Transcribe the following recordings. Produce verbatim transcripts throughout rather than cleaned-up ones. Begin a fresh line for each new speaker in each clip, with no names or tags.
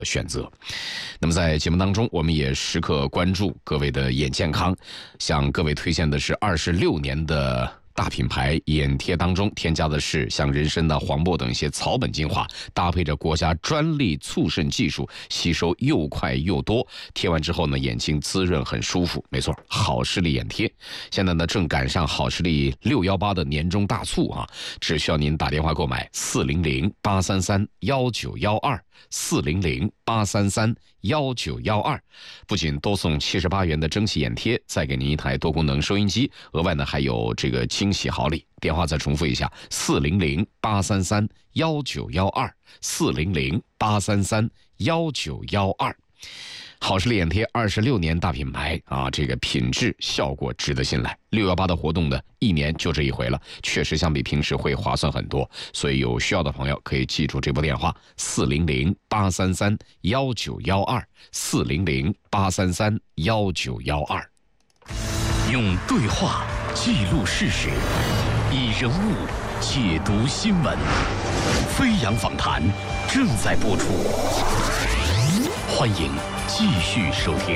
选择。那么在节目当中，我们也时刻关注各位的眼健康，向各位推荐的是二十六年的大品牌眼贴，当中添加的是像人参的黄柏等一些草本精华，搭配着国家专利促渗技术，吸收又快又多，贴完之后呢，眼睛滋润很舒服。没错，好视力眼贴现在呢正赶上好视力六一八的年终大促啊，只需要您打电话购买四零零八三三幺九幺二四零零八三三幺九幺二，不仅多送七十八元的蒸汽眼贴，再给您一台多功能收音机，额外呢还有这个惊喜好礼。电话再重复一下：四零零八三三幺九幺二四零零八三三幺九幺二。好视力眼贴二十六年大品牌啊，这个品质效果值得信赖。六一八的活动呢，一年就这一回了，确实相比平时会划算很多，所以有需要的朋友可以记住这部电话：四零零八三三幺九幺二四零零八三三幺九幺二。
用对话记录事实，以人物解读新闻。飞扬访谈正在播出，欢迎继续收听。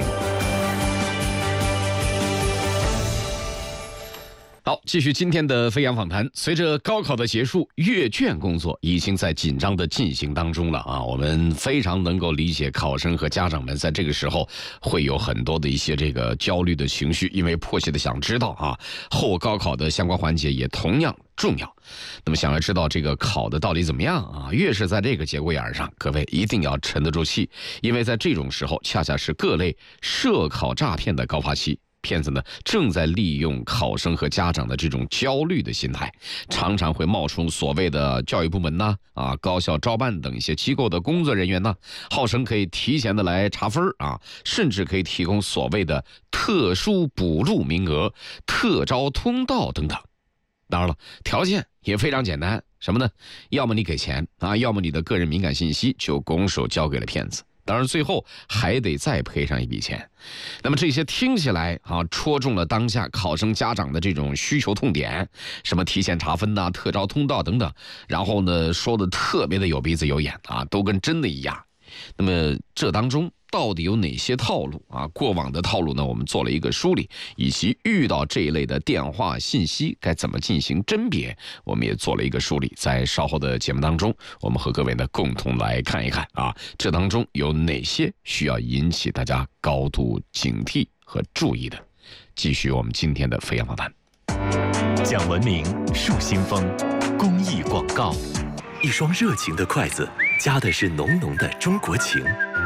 好，继续今天的飞扬访谈。随着高考的结束，阅卷工作已经在紧张的进行当中了啊！我们非常能够理解考生和家长们在这个时候会有很多的一些这个焦虑的情绪，因为迫切的想知道啊，后高考的相关环节也同样重要。那么想要知道这个考的到底怎么样啊，越是在这个节骨眼上，各位一定要沉得住气，因为在这种时候恰恰是各类涉考诈骗的高发期。骗子呢正在利用考生和家长的这种焦虑的心态，常常会冒充所谓的教育部门呐、啊高校招办等一些机构的工作人员呐，号称可以提前的来查分啊，甚至可以提供所谓的特殊补录名额、特招通道等等。当然了，条件也非常简单，什么呢？要么你给钱啊，要么你的个人敏感信息就拱手交给了骗子。当然最后还得再赔上一笔钱。那么这些听起来啊，戳中了当下考生家长的这种需求痛点，什么提前查分呐、特招通道等等，然后呢说的特别的有鼻子有眼啊，都跟真的一样。那么这当中到底有哪些套路啊？过往的套路呢，我们做了一个梳理，以及遇到这一类的电话信息该怎么进行甄别，我们也做了一个梳理。在稍后的节目当中，我们和各位呢共同来看一看啊，这当中有哪些需要引起大家高度警惕和注意的。继续我们今天的飞扬访谈，
讲文明树新风，公益广告。一双热情的筷子，夹的是浓浓的中国情。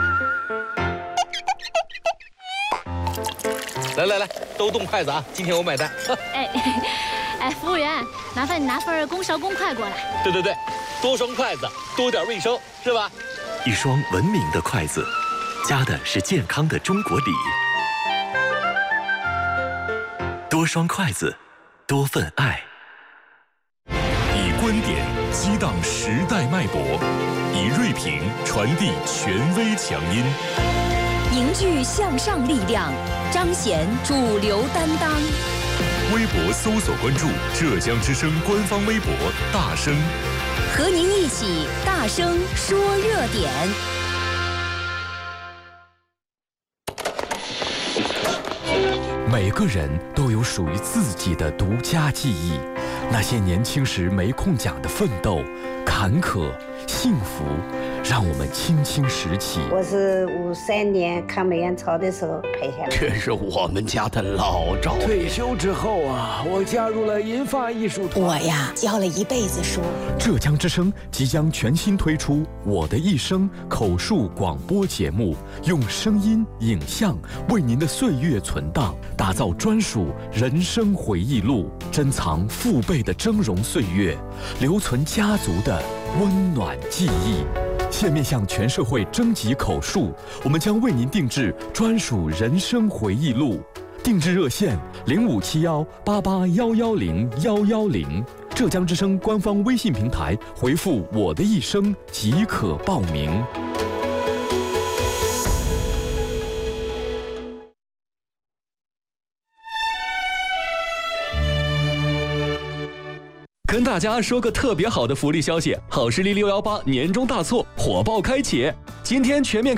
来来来，都动筷子啊！今天我买单。
哎哎，服务员，麻烦你拿份公勺公筷过来。
对对对，多双筷子，多点味收，是吧？
一双文明的筷子，夹的是健康的中国礼。多双筷子，多份爱。
以观点激荡时代脉搏，以锐评传递权威强音。
凝聚向上力量，彰显主流担当。
微博搜索关注浙江之声官方微博大声，
和您一起大声说热点。
每个人都有属于自己的独家记忆，那些年轻时没空讲的奋斗、坎坷、幸福，让我们轻轻拾起。
我是五三年抗美援朝的时候拍下来。
这是我们家的老照片。
退休之后啊，我加入了银发艺术团。
我呀，教了一辈子书。
浙江之声即将全新推出《我的一生》口述广播节目，用声音、影像为您的岁月存档，打造专属人生回忆录，珍藏父辈的峥嵘岁月，留存家族的温暖记忆。现面向全社会征集口述，我们将为您定制专属人生回忆录。定制热线零五七幺八八幺幺零幺幺零，浙江之声官方微信平台回复“我的一生”即可报名。
跟大家说个特别好的福利消息，好视力六一八年终大促火爆开启！ 今天全面